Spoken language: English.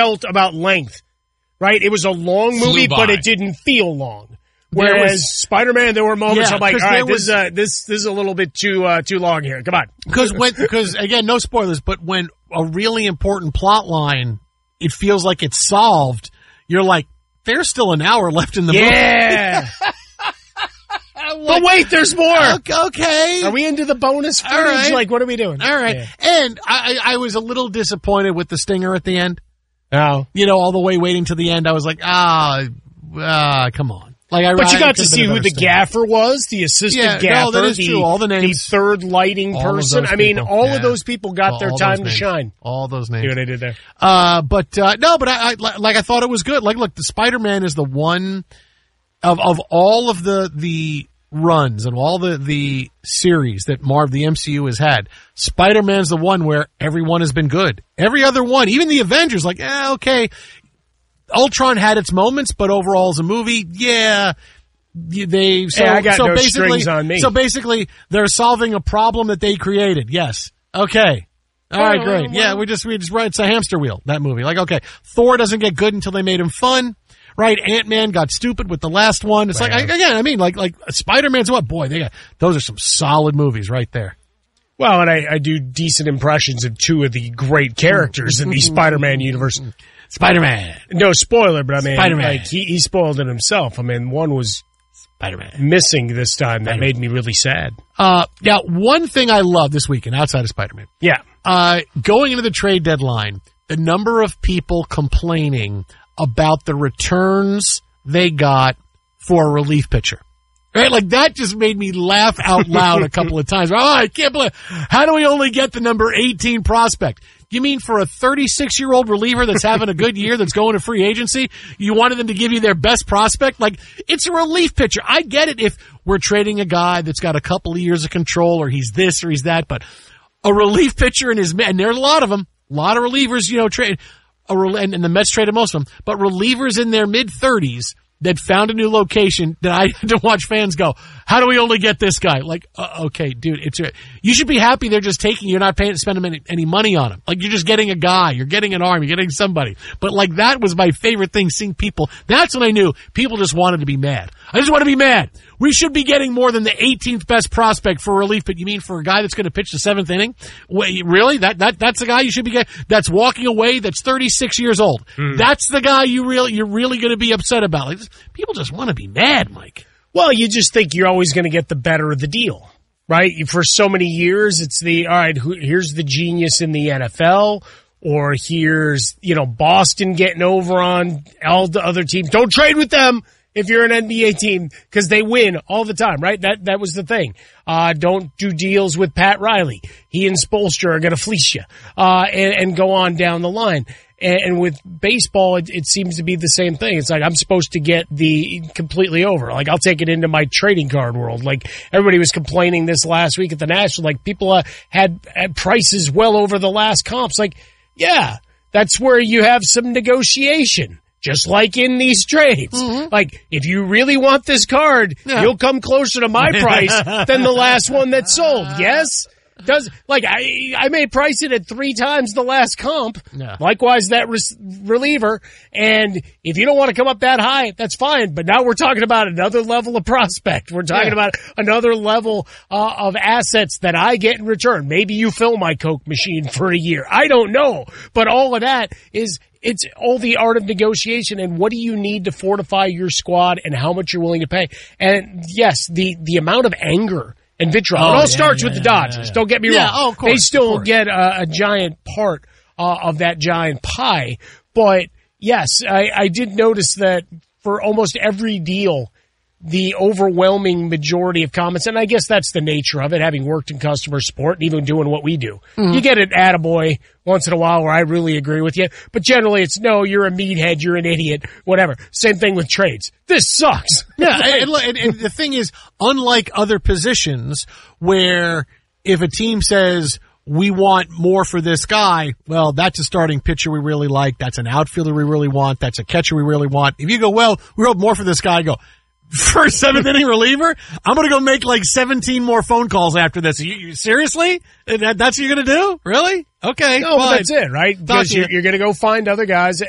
felt about length, right? It was a long movie, but it didn't feel long. Whereas Spider-Man, there were moments I'm like, all right, this is a little bit too long here. Come on. Because again, no spoilers, but when a really important plot line, it feels like it's solved, you're like, there's still an hour left in the movie. Yeah. But wait, there's more. Okay. Are we into the bonus footage? All right. Like, what are we doing? All right. Yeah. And I was a little disappointed with the stinger at the end. Oh. You know, all the way waiting to the end, I was like, come on. But you got to see who the gaffer was, the assistant gaffer, that is true. All the names, the third lighting person. I mean, all of those people got their time to shine. All those names. See what I did there? But I thought it was good. Like, look, the Spider-Man is the one of all of the runs and all the series that the MCU has had. Spider-Man's the one where everyone has been good. Every other one, even the Avengers, like, okay. Ultron had its moments, but overall as a movie, I got no strings on me. So basically, they're solving a problem that they created. Yes. Okay. All right, great. Yeah, we just right. It's a hamster wheel, that movie. Like, okay, Thor doesn't get good until they made him fun. Right, Ant-Man got stupid with the last one. It's like Spider-Man's what? Boy, those are some solid movies right there. Well, and I do decent impressions of two of the great characters in the Spider-Man universe. Spider-Man. No spoiler, but I mean, Spider-Man. like he spoiled it himself. I mean, one was Spider-Man missing this time that made me really sad. Now, one thing I love this weekend outside of Spider-Man. Yeah. Going into the trade deadline, the number of people complaining about the returns they got for a relief pitcher. Right? Like, that just made me laugh out loud a couple of times. Oh, I can't believe, how do we only get the number 18 prospect? You mean for a 36-year-old reliever that's having a good year, that's going to free agency, you wanted them to give you their best prospect? Like, it's a relief pitcher. I get it if we're trading a guy that's got a couple of years of control, or he's this or he's that, but a relief pitcher and there's a lot of them, a lot of relievers, trade, and the Mets traded most of them, but relievers in their mid-30s that found a new location that I had to watch fans go, how do we only get this guy? Like, okay, dude, you should be happy they're just you're not spending any money on him. Like, you're just getting a guy, you're getting an arm, you're getting somebody. But like, that was my favorite thing, seeing people. That's when I knew people just wanted to be mad. I just want to be mad. We should be getting more than the 18th best prospect for relief, but you mean for a guy that's going to pitch the 7th inning? Wait, really? That's the guy you should be getting? That's walking away, that's 36 years old. That's the guy you're really going to be upset about. Like, people just want to be mad, Mike. Well, you just think you're always going to get the better of the deal, right? For so many years, it's all right, here's the genius in the NFL, or here's, Boston getting over on all the other teams. Don't trade with them if you're an NBA team, because they win all the time, right? That was the thing. Don't do deals with Pat Riley. He and Spoelstra are going to fleece you, and go on down the line. And with baseball, it seems to be the same thing. It's like, I'm supposed to get the completely over. Like, I'll take it into my trading card world. Like, everybody was complaining this last week at the National. Like, people had prices well over the last comps. Like, yeah, that's where you have some negotiation. Just like in these trades. Mm-hmm. Like, if you really want this card, you'll come closer to my price than the last one that sold. Yes? I may price it at 3 times the last comp. Yeah. Likewise, that reliever. And if you don't want to come up that high, that's fine. But now we're talking about another level of prospect. We're talking about another level of assets that I get in return. Maybe you fill my Coke machine for a year. I don't know. But all of that it's all the art of negotiation, and what do you need to fortify your squad and how much you're willing to pay. And yes, the amount of anger and vitriol. It all starts with the Dodgers. Don't get me wrong. Of course, they still get a giant part of that giant pie. But yes, I did notice that for almost every deal, the overwhelming majority of comments, and I guess that's the nature of it, having worked in customer support and even doing what we do. Mm-hmm. You get an attaboy once in a while where I really agree with you, but generally it's, no, you're a meathead, you're an idiot, whatever. Same thing with trades. This sucks. Yeah, and the thing is, unlike other positions where if a team says, we want more for this guy, well, that's a starting pitcher we really like, that's an outfielder we really want, that's a catcher we really want. If you go, well, we want more for this guy, I go, for a 7th inning reliever, I'm going to go make like 17 more phone calls after this. You seriously? That's what you're going to do? Really? Okay. No, but that's it, right? Because you're going to go find other guys.